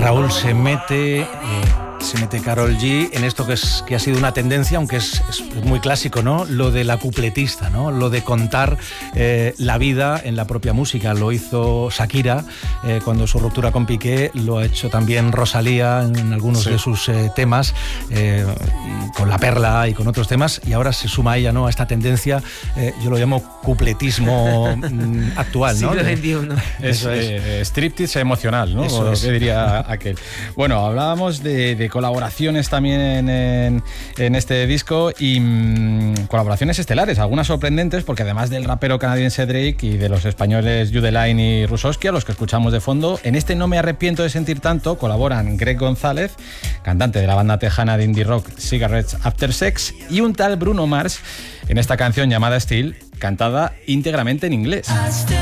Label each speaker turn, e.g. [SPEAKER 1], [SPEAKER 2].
[SPEAKER 1] Raúl, se mete Karol G en esto que ha sido una tendencia, aunque es muy clásico, ¿no? Lo de la cupletista, ¿no? Lo de contar la vida en la propia música. Lo hizo Shakira cuando su ruptura con Piqué, lo ha hecho también Rosalía en algunos de sus temas, con La Perla y con otros temas, y ahora se suma ella, ¿no?, a esta tendencia, yo lo llamo cupletismo actual, ¿no?
[SPEAKER 2] Siglo XXI.
[SPEAKER 3] Eso es striptease emocional, ¿no?
[SPEAKER 1] Eso
[SPEAKER 3] o lo que diría aquel. Bueno, hablábamos de colaboraciones también en este disco y colaboraciones estelares, algunas sorprendentes, porque además del rapero canadiense Drake y de los españoles Judeline y Rusosky, a los que escuchamos de fondo, en este No me arrepiento de sentir tanto colaboran Greg González, cantante de la banda tejana de indie rock Cigarettes After Sex, y un tal Bruno Mars en esta canción llamada Still, cantada íntegramente en inglés.